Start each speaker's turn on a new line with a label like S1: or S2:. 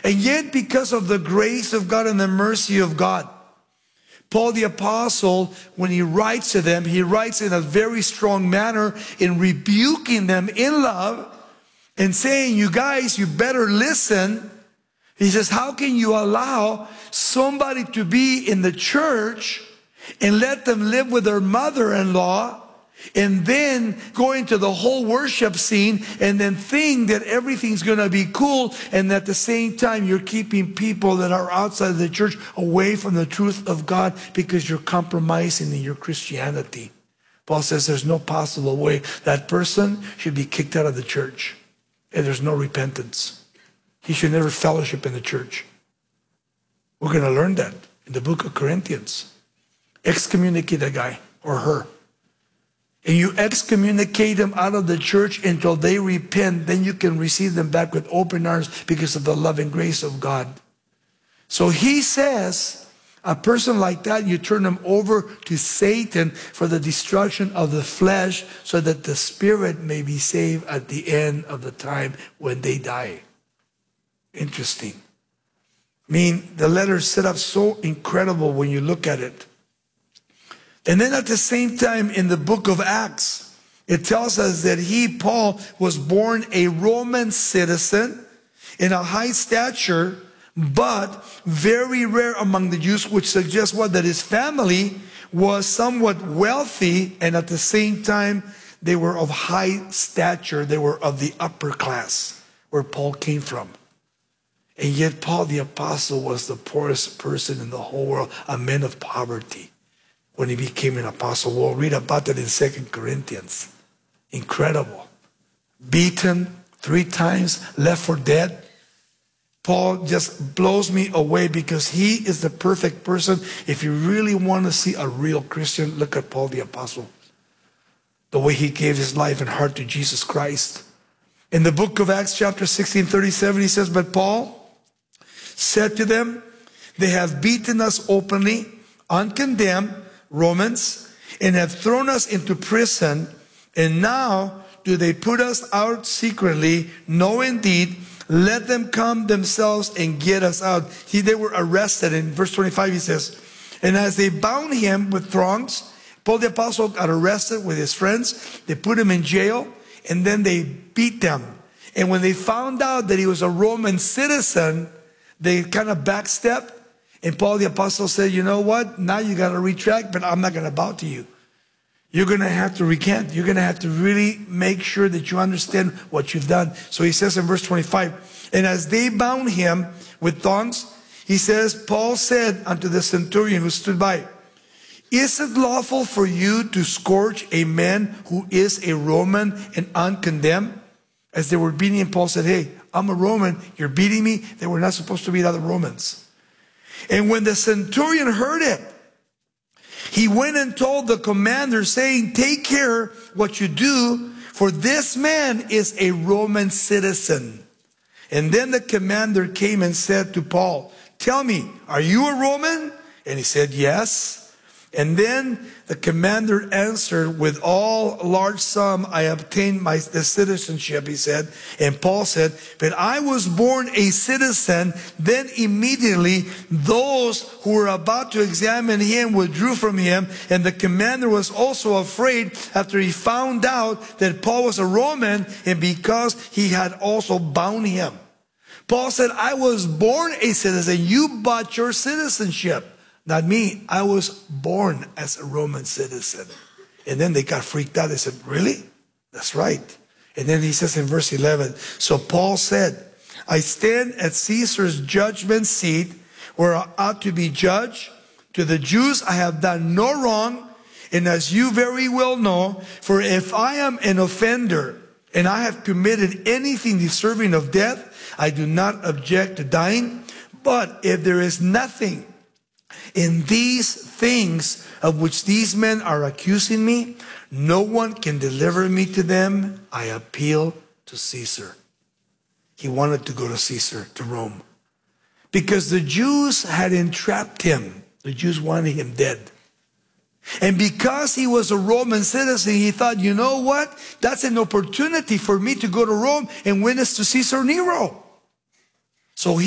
S1: And yet, because of the grace of God and the mercy of God, Paul the Apostle, when he writes to them, he writes in a very strong manner in rebuking them in love and saying, you guys, you better listen. He says, how can you allow somebody to be in the church and let them live with their mother-in-law and then go into the whole worship scene and then think that everything's going to be cool, and at the same time you're keeping people that are outside of the church away from the truth of God because you're compromising in your Christianity? Paul says there's no possible way that person should be kicked out of the church, and there's no repentance. He should never fellowship in the church. We're going to learn that in the book of Corinthians. Excommunicate a guy or her. And you excommunicate them out of the church until they repent, then you can receive them back with open arms because of the love and grace of God. So he says, a person like that, you turn them over to Satan for the destruction of the flesh so that the spirit may be saved at the end of the time when they die. Interesting. I mean, the letter is set up so incredible when you look at it. And then at the same time in the book of Acts, it tells us that he, Paul, was born a Roman citizen in a high stature, but very rare among the Jews, which suggests what? That his family was somewhat wealthy, and at the same time, they were of high stature. They were of the upper class, where Paul came from. And yet Paul the Apostle was the poorest person in the whole world, a man of poverty, when he became an apostle. We'll read about that in 2 Corinthians. Incredible. Beaten 3 times, left for dead. Paul just blows me away because he is the perfect person. If you really want to see a real Christian, look at Paul the Apostle. The way he gave his life and heart to Jesus Christ. In the book of Acts chapter 16:37, he says, but Paul said to them, they have beaten us openly, uncondemned, Romans, and have thrown us into prison, and now do they put us out secretly? No, indeed, let them come themselves and get us out. They were arrested. In verse 25 he says, and as they bound him with thongs, Paul the Apostle got arrested with his friends. They put him in jail, and then they beat them. And when they found out that he was a Roman citizen, they kind of backstepped. And Paul the Apostle said, you know what? Now you got to retract, but I'm not going to bow to you. You're going to have to recant. You're going to have to really make sure that you understand what you've done. So he says in verse 25, and as they bound him with thongs, he says, Paul said unto the centurion who stood by, is it lawful for you to scourge a man who is a Roman and uncondemned? As they were beating him, Paul said, hey, I'm a Roman. You're beating me. They were not supposed to beat other Romans. And when the centurion heard it, he went and told the commander, saying, take care what you do, for this man is a Roman citizen. And then the commander came and said to Paul, tell me, are you a Roman? And he said, yes. And then the commander answered, with all large sum I obtained the citizenship, he said. And Paul said, but I was born a citizen. Then immediately those who were about to examine him withdrew from him. And the commander was also afraid after he found out that Paul was a Roman, and because he had also bound him. Paul said, I was born a citizen. You bought your citizenship. Not me. I was born as a Roman citizen. And then they got freaked out. They said, really? That's right. And then he says in verse 11, so Paul said, I stand at Caesar's judgment seat where I ought to be judged. To the Jews I have done no wrong. And as you very well know, for if I am an offender and I have committed anything deserving of death, I do not object to dying. But if there is nothing in these things of which these men are accusing me, no one can deliver me to them. I appeal to Caesar. He wanted to go to Caesar, to Rome, because the Jews had entrapped him. The Jews wanted him dead. And because he was a Roman citizen, he thought, you know what? That's an opportunity for me to go to Rome and witness to Caesar Nero. So